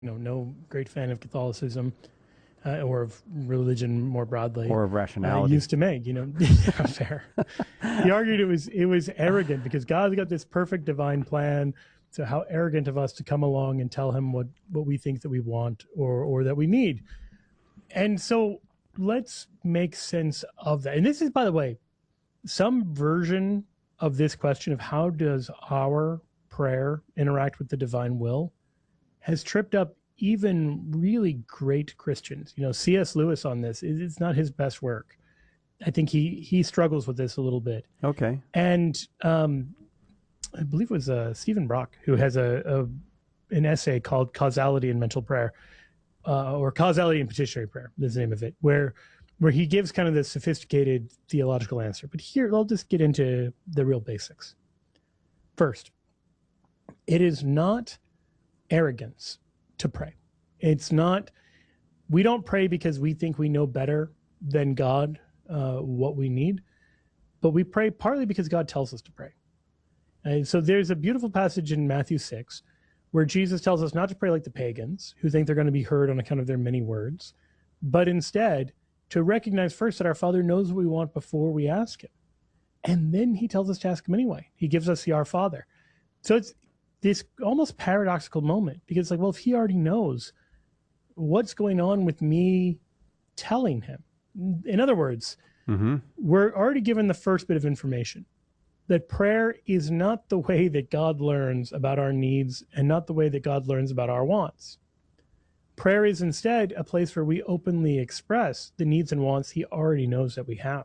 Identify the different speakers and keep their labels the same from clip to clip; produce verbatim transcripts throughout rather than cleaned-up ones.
Speaker 1: you know, no great fan of Catholicism uh, or of religion more broadly,
Speaker 2: or of
Speaker 1: uh,
Speaker 2: rationality.
Speaker 1: used to make. You know, yeah, fair. He argued it was it was arrogant because God's got this perfect divine plan. So how arrogant of us to come along and tell him what what we think that we want or or that we need. And so let's make sense of that. And this is, by the way, some version of this question of how does our prayer interact with the divine will has tripped up even really great Christians. You know, C S. Lewis on this, it's not his best work. I think he he struggles with this a little bit.
Speaker 2: Okay.
Speaker 1: And um, I believe it was uh, Stephen Brock who has a, a an essay called Causality in Mental Prayer, uh, or Causality in Petitionary Prayer, is the name of it, where where he gives kind of the sophisticated theological answer. But here, I'll just get into the real basics. First, it is not arrogance to pray. It's not, we don't pray because we think we know better than God uh, what we need, but we pray partly because God tells us to pray. And so there's a beautiful passage in Matthew six where Jesus tells us not to pray like the pagans who think they're going to be heard on account of their many words, but instead to recognize first that our Father knows what we want before we ask him. And then he tells us to ask him anyway. He gives us the Our Father. So it's this almost paradoxical moment because it's like, well, if he already knows, what's going on with me telling him? In other words,
Speaker 2: mm-hmm.
Speaker 1: we're already given the first bit of information that prayer is not the way that God learns about our needs and not the way that God learns about our wants. Prayer is instead a place where we openly express the needs and wants he already knows that we have.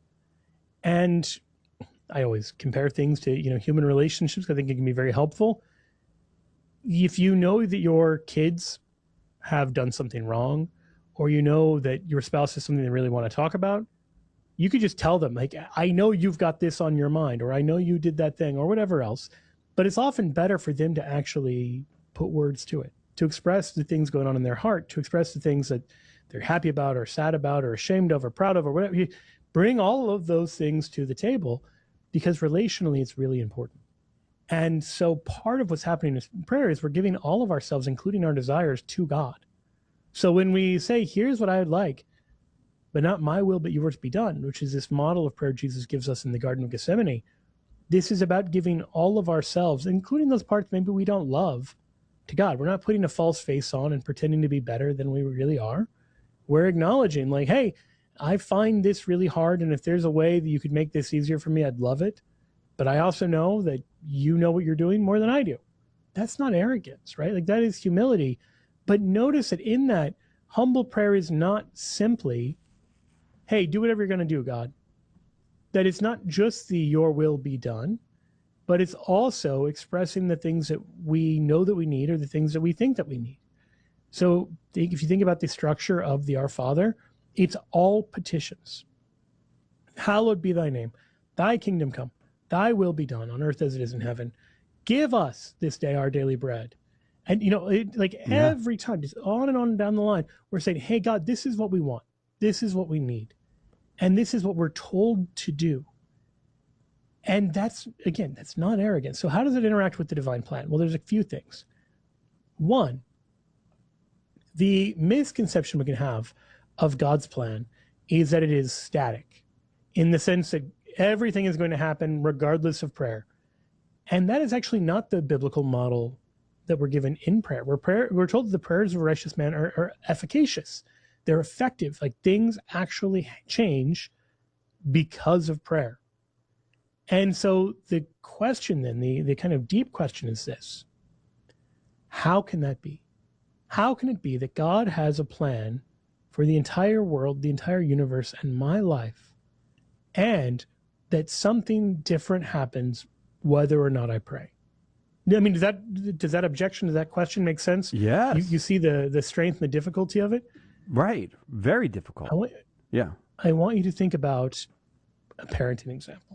Speaker 1: And I always compare things to, you know, human relationships. I think it can be very helpful. If you know that your kids have done something wrong, or you know that your spouse has something they really want to talk about, you could just tell them, like, I know you've got this on your mind, or I know you did that thing, or whatever else. But it's often better for them to actually put words to it, to express the things going on in their heart, to express the things that they're happy about or sad about or ashamed of or proud of or whatever. You bring all of those things to the table because relationally it's really important. And so part of what's happening in prayer is we're giving all of ourselves, including our desires, to God. So when we say, here's what I would like, but not my will, but yours be done, which is this model of prayer Jesus gives us in the Garden of Gethsemane, this is about giving all of ourselves, including those parts maybe we don't love, to God. We're not putting a false face on and pretending to be better than we really are. We're acknowledging, like, hey, I find this really hard, and if there's a way that you could make this easier for me, I'd love it. But I also know that you know what you're doing more than I do. That's not arrogance, right? Like, that is humility. But notice that in that, humble prayer is not simply, hey, do whatever you're going to do, God. That it's not just the your will be done, but it's also expressing the things that we know that we need or the things that we think that we need. So if you think about the structure of the Our Father, it's all petitions. Hallowed be thy name. Thy kingdom come. Thy will be done on earth as it is in heaven. Give us this day our daily bread. And, you know, it, like
Speaker 2: Yeah.
Speaker 1: every time, just on and on and down the line, we're saying, hey, God, this is what we want. This is what we need. And this is what we're told to do. And that's, again, that's not arrogant. So how does it interact with the divine plan? Well, there's a few things. One, the misconception we can have of God's plan is that it is static, in the sense that everything is going to happen regardless of prayer. And that is actually not the biblical model that we're given in prayer. We're, prayer, we're told that the prayers of a righteous man are, are efficacious. They're effective. Like, things actually change because of prayer. And so the question then, the, the kind of deep question is this: how can that be? How can it be that God has a plan for the entire world, the entire universe, and my life, and that something different happens whether or not I pray? I mean, does that does that objection, does that question make sense?
Speaker 2: Yes.
Speaker 1: You, you see the, the strength and the difficulty of it?
Speaker 2: Right. Very difficult.
Speaker 1: I want,
Speaker 2: yeah.
Speaker 1: I want you to think about a parenting example.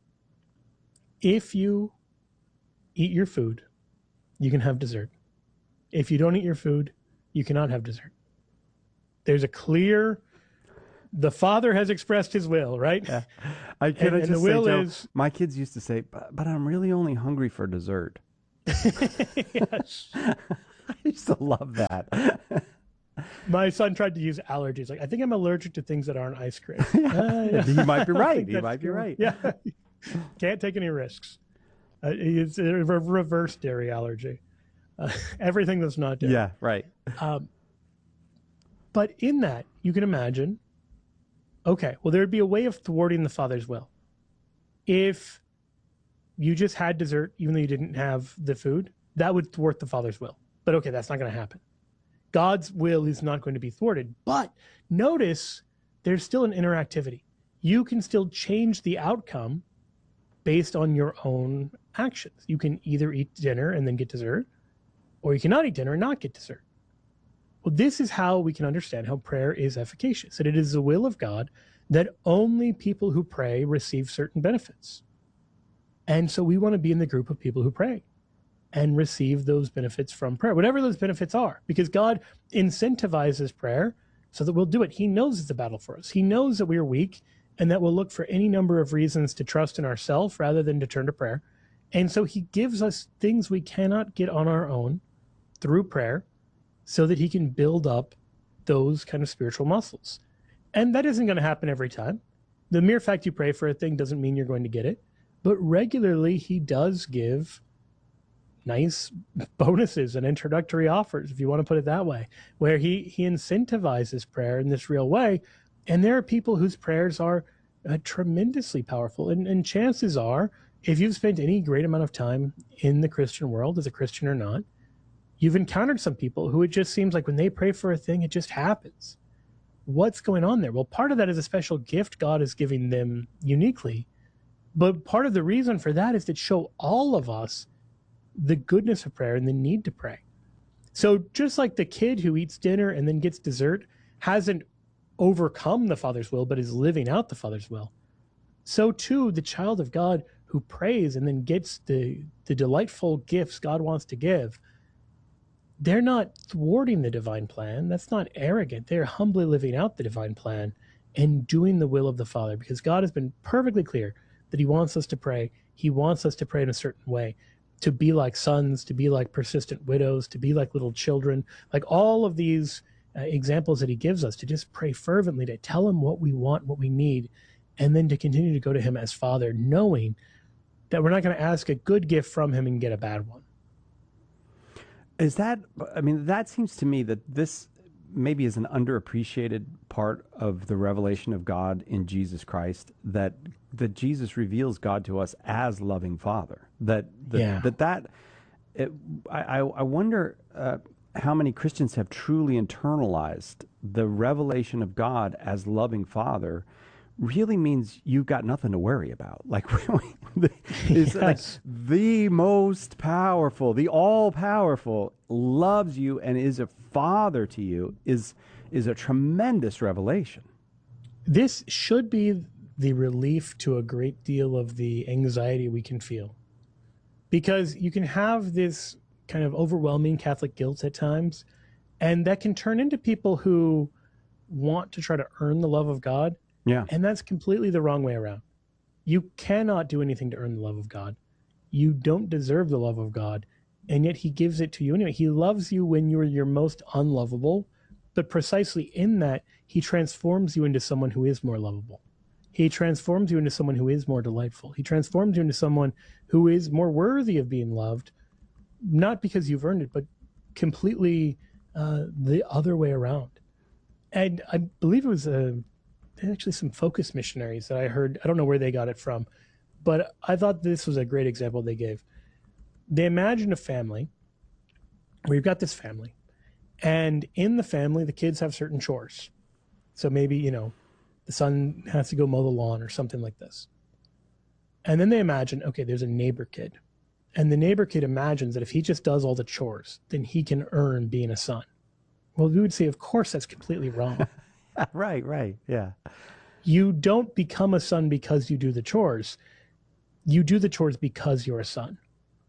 Speaker 1: If you eat your food, you can have dessert. If you don't eat your food, you cannot have dessert. There's a clear, the Father has expressed his will, right?
Speaker 2: Yeah. I can
Speaker 1: and,
Speaker 2: I
Speaker 1: and
Speaker 2: just
Speaker 1: the
Speaker 2: say,
Speaker 1: will
Speaker 2: Joe,
Speaker 1: is,
Speaker 2: my kids used to say, but, but I'm really only hungry for dessert.
Speaker 1: yes.
Speaker 2: I used to love that.
Speaker 1: My son tried to use allergies. Like, I think I'm allergic to things that aren't ice cream.
Speaker 2: Yeah,
Speaker 1: Uh,
Speaker 2: he might be
Speaker 1: I
Speaker 2: right.
Speaker 1: think
Speaker 2: He
Speaker 1: that's
Speaker 2: might be
Speaker 1: cool.
Speaker 2: right.
Speaker 1: Yeah. Can't take any risks. Uh, it's a re- reverse dairy allergy. Uh, everything that's not dairy.
Speaker 2: Yeah, right.
Speaker 1: Um, but in that, you can imagine, okay, well, there'd be a way of thwarting the Father's will. If you just had dessert, even though you didn't have the food, that would thwart the Father's will. But okay, that's not going to happen. God's will is not going to be thwarted. But notice there's still an interactivity. You can still change the outcome based on your own actions. You can either eat dinner and then get dessert, or you cannot eat dinner and not get dessert. Well, this is how we can understand how prayer is efficacious. That it is the will of God that only people who pray receive certain benefits. And so we want to be in the group of people who pray and receive those benefits from prayer, whatever those benefits are, because God incentivizes prayer so that we'll do it. He knows it's a battle for us. He knows that we are weak and that we'll look for any number of reasons to trust in ourselves rather than to turn to prayer. And so he gives us things we cannot get on our own through prayer so that he can build up those kind of spiritual muscles. And that isn't going to happen every time. The mere fact you pray for a thing doesn't mean you're going to get it. But regularly, he does give nice bonuses and introductory offers, if you want to put it that way, where he, he incentivizes prayer in this real way. And there are people whose prayers are uh, tremendously powerful. And, and chances are, if you've spent any great amount of time in the Christian world, as a Christian or not, you've encountered some people who it just seems like when they pray for a thing, it just happens. What's going on there? Well, part of that is a special gift God is giving them uniquely. But part of the reason for that is to show all of us the goodness of prayer and the need to pray. So just like the kid who eats dinner and then gets dessert hasn't overcome the Father's will, but is living out the Father's will, so too the child of God who prays and then gets the, the delightful gifts God wants to give, they're not thwarting the divine plan. That's not arrogant. They're humbly living out the divine plan and doing the will of the Father, because God has been perfectly clear that he wants us to pray. He wants us to pray in a certain way, to be like sons, to be like persistent widows, to be like little children, like all of these uh, examples that he gives us, to just pray fervently, to tell him what we want, what we need, and then to continue to go to him as Father, knowing that we're not going to ask a good gift from him and get a bad one.
Speaker 2: Is that, I mean, that seems to me that this maybe is an underappreciated part of the revelation of God in Jesus Christ, that that Jesus reveals God to us as loving Father. That that
Speaker 1: Yeah.
Speaker 2: that, that it, I, I wonder uh, how many Christians have truly internalized the revelation of God as loving Father really means you've got nothing to worry about. Like, it's like
Speaker 1: Yes.
Speaker 2: the most powerful, the all-powerful loves you and is a father to you is is a tremendous revelation.
Speaker 1: This should be the relief to a great deal of the anxiety we can feel. Because you can have this kind of overwhelming Catholic guilt at times, and that can turn into people who want to try to earn the love of God.
Speaker 2: Yeah.
Speaker 1: And that's completely the wrong way around. You cannot do anything to earn the love of God. You don't deserve the love of God, and yet he gives it to you anyway. He loves you when you're your most unlovable, but precisely in that, he transforms you into someone who is more lovable. He transforms you into someone who is more delightful. He transforms you into someone who is more worthy of being loved, not because you've earned it, but completely uh, the other way around. And I believe it was a actually some Focus missionaries that I heard. I don't know where they got it from, but I thought this was a great example they gave. They imagined a family where you've got this family, and in the family, the kids have certain chores. So maybe, you know, the son has to go mow the lawn or something like this. And then they imagine, okay, there's a neighbor kid. And the neighbor kid imagines that if he just does all the chores, then he can earn being a son. Well, we would say, of course, that's completely wrong.
Speaker 2: Right, right. Yeah.
Speaker 1: You don't become a son because you do the chores. You do the chores because you're a son.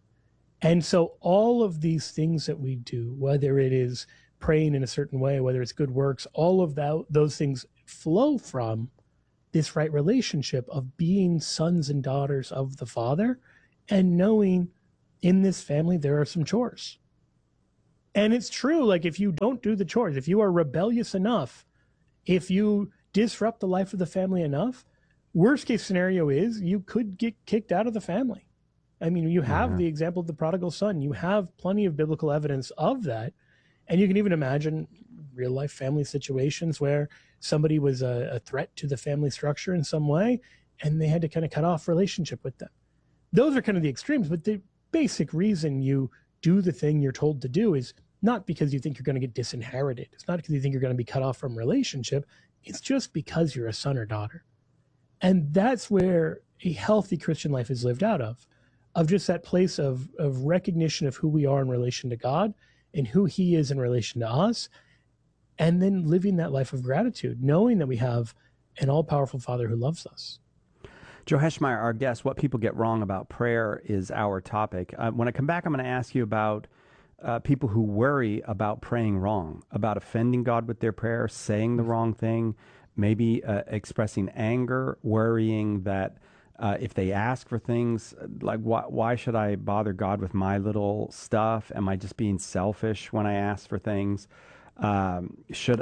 Speaker 1: And so all of these things that we do, whether it is praying in a certain way, whether it's good works, all of that, those things flow from this right relationship of being sons and daughters of the Father and knowing in this family there are some chores. And it's true, like if you don't do the chores, if you are rebellious enough, if you disrupt the life of the family enough, worst case scenario is you could get kicked out of the family. I mean, you have yeah. the example of the prodigal son. You have plenty of biblical evidence of that. And you can even imagine real life family situations where somebody was a, a threat to the family structure in some way, and they had to kind of cut off relationship with them. Those are kind of the extremes, but the basic reason you do the thing you're told to do is not because you think you're going to get disinherited. It's not because you think you're going to be cut off from relationship. It's just because you're a son or daughter. And that's where a healthy Christian life is lived out of, of just that place of, of recognition of who we are in relation to God and who he is in relation to us, and then living that life of gratitude, knowing that we have an all-powerful Father who loves us.
Speaker 2: Joe Heschmeyer, our guest, what people get wrong about prayer is our topic. Uh, when I come back, I'm going to ask you about uh, people who worry about praying wrong, about offending God with their prayer, saying the wrong thing, maybe uh, expressing anger, worrying that uh, if they ask for things, like why, why should I bother God with my little stuff? Am I just being selfish when I ask for things? Um, should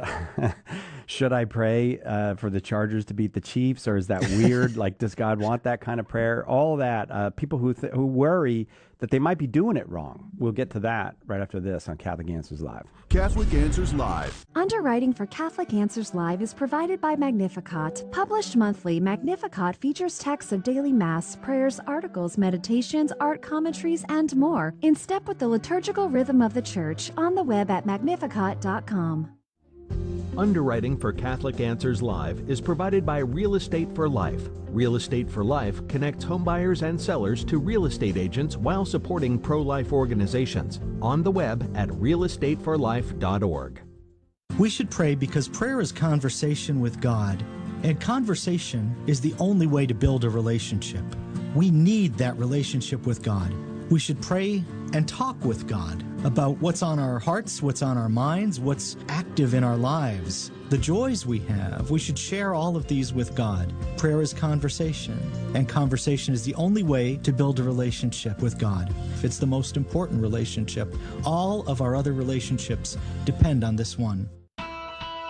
Speaker 2: should I pray uh, for the Chargers to beat the Chiefs, or is that weird? Like, does God want that kind of prayer? All that. Uh, people who th- who worry that they might be doing it wrong. We'll get to that right after this on Catholic Answers Live.
Speaker 3: Catholic Answers Live.
Speaker 4: Underwriting for Catholic Answers Live is provided by Magnificat. Published monthly, Magnificat features texts of daily Mass, prayers, articles, meditations, art commentaries, and more, in step with the liturgical rhythm of the Church, on the web at magnificat dot com.
Speaker 5: Underwriting for Catholic Answers Live is provided by Real Estate for Life. Real Estate for Life connects homebuyers and sellers to real estate agents while supporting pro-life organizations. On the web at real estate for life dot org.
Speaker 6: We should pray because prayer is conversation with God, and conversation is the only way to build a relationship. We need that relationship with God. We should pray and talk with God about what's on our hearts, what's on our minds, what's active in our lives, the joys we have. We should share all of these with God. Prayer is conversation, and conversation is the only way to build a relationship with God. It's the most important relationship. All of our other relationships depend on this one.